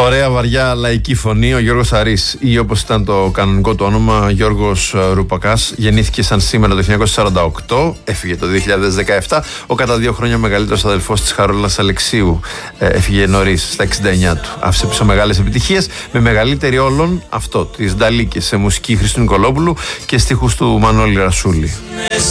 Ωραία βαριά λαϊκή φωνή, ο Γιώργος Αρής, ή όπως ήταν το κανονικό του όνομα, Γιώργος Ρουπακάς, γεννήθηκε σαν σήμερα το 1948, έφυγε το 2017. Ο κατά 2 χρόνια μεγαλύτερος αδελφός της Χαρούλας Αλεξίου έφυγε νωρίς, στα 69 του. Άφησε πίσω μεγάλες επιτυχίες, με μεγαλύτερη όλων αυτό, τις Νταλίκες, σε μουσική Χρήστου Νικολόπουλου και στίχους του Μανώλη Ρασούλη.